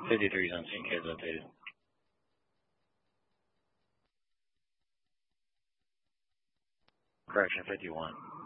53 is on St. Kitts updated. Correction 51.